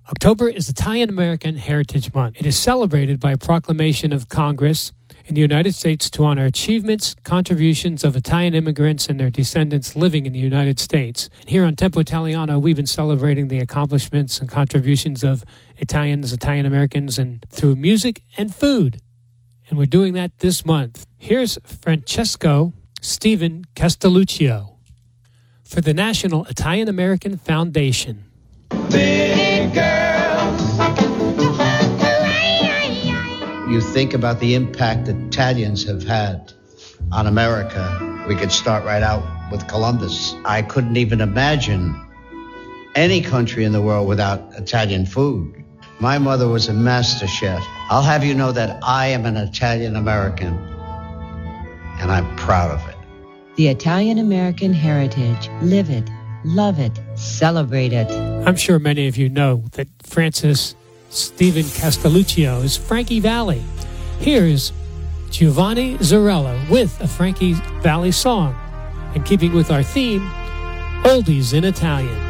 October is Italian American Heritage Month. It is celebrated by a proclamation of Congress in the United States to honor achievements, contributions of Italian immigrants and their descendants living in the United States. Here on Tempo Italiano, we've been celebrating the accomplishments and contributions of Italians, Italian Americans, and through music and food. And we're doing that this month. Here's Francesco Stephen Castelluccio for the National Italian American Foundation. Big girls. You think about the impact that Italians have had on America. We could start right out with Columbus. I couldn't even imagine any country in the world without Italian food. My mother was a master chef. I'll have you know that I am an Italian American, and I'm proud of it. The Italian American heritage. Live it, love it, celebrate it. I'm sure many of you know that Francis Stephen Castelluccio is Frankie Valli. Here's Giovanni Zarella with a Frankie Valli song. And keeping with our theme, Oldies in Italian.